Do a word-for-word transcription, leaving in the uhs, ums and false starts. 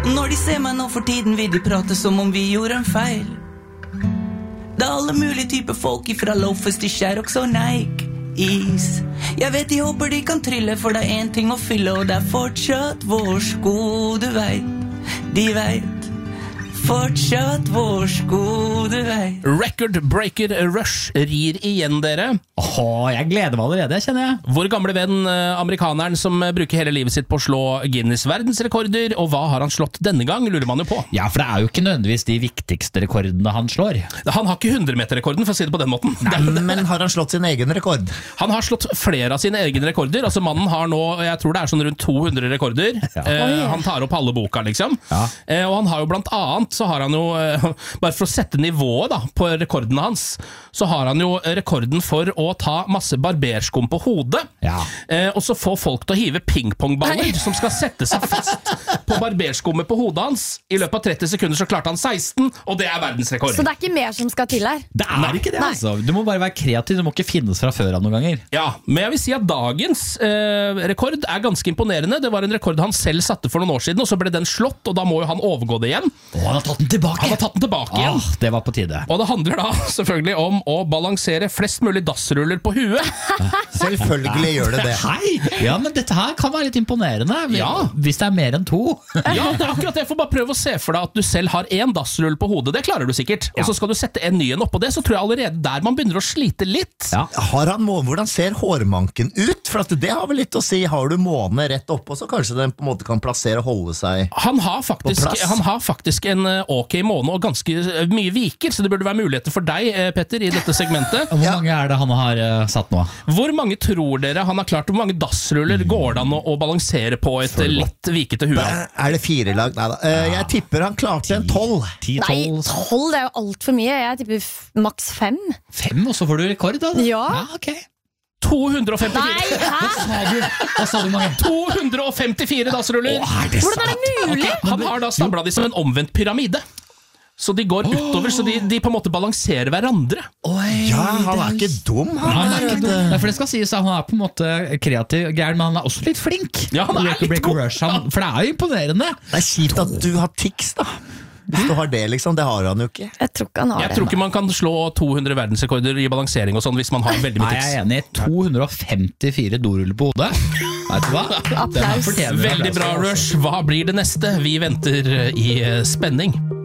Når de ser meg nå for tiden vil de prate som om vi gjorde en feil. Det er alle mulige typer folk ifra loafers til Sherrox og Nike Is. Jeg vet de håper de kan trylle, for det er en ting å fylle, og det er fortsatt vår sko, du vet. De vet fortsatt vår sko, du vet. Record Breaker Rush rir igjen, dere. Åh, jeg gleder meg allerede, kjenner jeg. Vår gamle venn, amerikaneren som bruker hele livet sitt på å slå Guinness verdensrekorder, og hva har han slått denne gang, lurer man jo på. Ja, for det er jo ikke nødvendigvis de viktigste rekordene han slår. Han har ikke hundre-meter-rekorden, for å si det på den måten. Nei, men har han slått sin egen rekord? Han har slått flere av sine egne rekorder. Altså mannen har nå, jeg tror det er sånn rundt to hundre rekorder. Ja. Eh, han tar opp halve boka, liksom. Ja. Eh, og han har jo blant annet så har han jo, bare for å sette nivået da, på rekordene hans, så har han jo rekorden for å ta masse barberskum på hodet, ja. eh, og så få folk til å hive pingpongballer som skal sette seg fast på barberskummet på hodet hans. I løpet av tretti sekunder så klarte han seksten, og det er verdensrekord. Så det er ikke mer som skal til her? Det er Nei. ikke det, altså. Du må bare være kreativ, du må ikke finnes fra før av noen ganger. Ja, men jeg vil si at dagens eh, rekord er ganske imponerende. Det var en rekord han selv satte for noen år siden, og så ble den slått, og da må jo han overgå det igjen. Å, han har tatt den tilbake. Han har tatt den tilbake igjen. Ah, det var på tide. Og det handler da selvfølgelig om å balansere flest mulig dassruller på huet. Selvfølgelig gjør det det. Hei! Ja, men dette her kan være litt imponerende. Ja. Hvis det er mer enn to. Ja, det er akkurat det. Jeg får bare prøve å se for deg at du selv har en dassrull på hodet. Det klarer du sikkert. Ja. Og så skal du sette en ny en oppå det, så tror jeg allerede der man begynner å slite litt. Ja. Har han måne? Hvordan ser hårmanken ut? For at det har vel litt å si. Har du måne rett oppå, så kanskje den på en måte kan plassere og holde seg han har faktisk, på plass. Han har faktisk en ok måne og ganske mye viker, så det burde være muligheter for deg, Petter, i dette segmentet. Hvor mange er det han har uh, satt nå? Hvor mange tror dere han har klart? Hvor mange dassruller går det an å, å balansere på et litt vikete hue? Er det fire lag? Neida. Uh, jeg tipper han klarte en tolv. Nei, tolv er jo alt for mye. Jeg tipper maks fem. Fem, og så får du rekord da? Ja. Ja, ok. to hundre og femtifire. Nei, hæ? Hva sa du? Hva sa du, mange? to hundre og femtifire dassruller. Åh, er det Hvordan er det mulig? Okay, han har da stablet de som en omvendt pyramide. Så de går utover, så de, de på en måte balanserer hverandre. Oi, ja, han er ikke dum. Han, han er ikke dum. For det skal sies at han er på en måte kreativ, gæren, men han er også litt flink. Ja, han er litt god. Han, for det er jo imponerende. Det er kjipt at du har tics da. Hvis du har det, liksom, det har han jo ikke. Jeg tror ikke han har jeg det. Jeg tror ikke man kan slå to hundre verdensrekorder i balansering og sånn, hvis man har veldig mye tics. Nei, jeg er enig. to hundre og femtifire doruller på hodet. Vet du hva? Applaus. Veldig bra, Rush. Hva blir det neste? Vi venter i spenning.